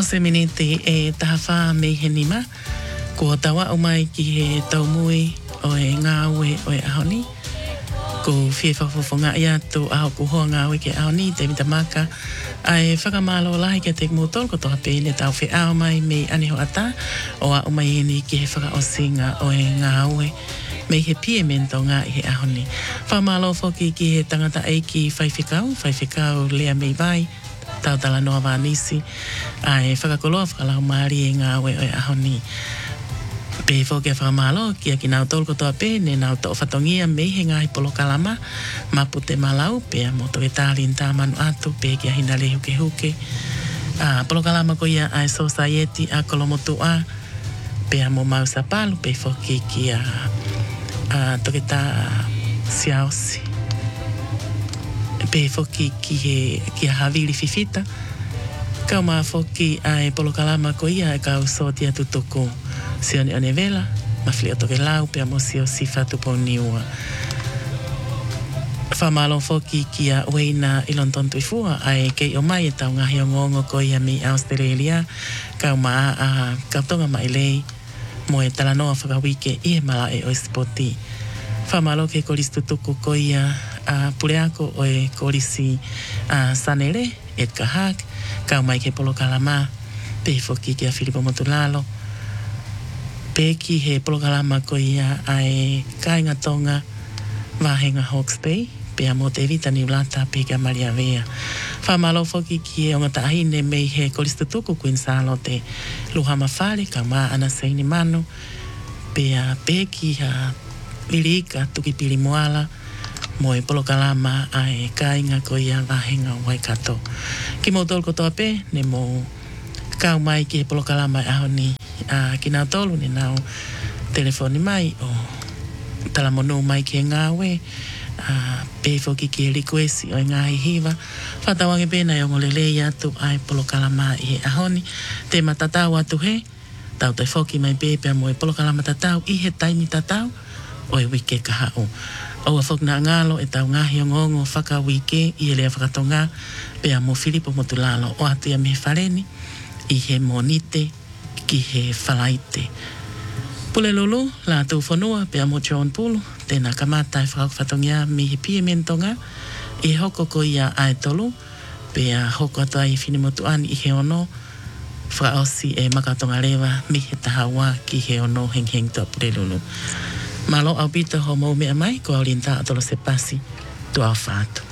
O se miniti e taha me he nima. Ko tawa o mai ki he taumui o e ngāwe o e ahoni. Ko whie whawhawhonga ia tō aho ko hoa ngāwe ke ahoni, te mita maka. Ai whakamalo lahi ke te mōtol ko toha pēne tau whi ao mai me aniho ata. O a o mai eni ki he whakaosinga o e ngāwe. Me he pie mento ngā i he ahoni. Whamalo whoki ki he tangata eiki whaiwhikau lea mei vai. Tau tala noa wānisi. Ai whakakoloa whakalau maari e ngāwe o e ahoni. Pe whoke whakamalo kia ki nau tolko toa pēne nau tō whatongia me he ngāhi polo kalama. Mapu te malau pea moto e tālin tāmanu atu pe kia hina le huke huke. Polo kalama ko ia ai society a kolomotu a. Pea mo mau sapalu pe whoki kia toke tā siaosi. Pe whoki ki a havili fifita. Kau maa whoki ai polo kalama ko ia e kau sotia tutoko. Sione one vela, mawhili o toke lau, pea mo sio sifa tupo niua. Whamalo whoki ki a weina ilon tontu i fua, ai kei o mai e tau ngahi o ngongo ko ia mi Australia. Kau maa kau tonga mai lei, mo e talanoa whakawike i e mala e o spoti. Whamalo ke koristu tuku ko ia pureako o e korisi sanere, et kahak, kau mai ke polo kalama, pe whoki ki a Filipo Motulalo. Peki he polokalama ko ia ai kainga tonga wahenga Hawke's Bay, pea mo te vita ni ulata peka Maria Vea. Whamalo whoki ki e ongata ahine mei he koristutuku kuin salote luhama whare ka maa ana seini manu, pea peki ha lirika tuki pili moala, mo e polokalama ai kainga ko ia wahenga Waikato. Ki mo tolko toa pe, ne mo kau mai ki he polokalama ahoni. Ki nau tolu ni nau telefoni mai o talamonu mai ki e ngāwe pe whoki ki e requesti o e ngāhi hiwa whatawange pēna e ongolelei atu ai polokalama i he ahoni te matatau atu he tau te whoki mai pēpea mo e polokalama tatau i he taimi tatau o e wike kahau o a whok na ngalo e tau ngahi o ngongo whaka wike i e lea whakatonga pea mo Filipo Motulalo o atu ia me whareni i he monite ki he whalaite. Pule lulu, la tū whanua, pea mo John Pulu, tēnā kamata e whakawhatongia mi he pie mentonga, i hoko ko ia ai tolu, pea hoko atu ai whinimotu ani i he ono, whaosi e makatonga lewa mi he tahawa ki he ono heng tō pule lulu. Malo au pita ho mau mea mai, ko au rinta atolo se pasi, tu au whātu.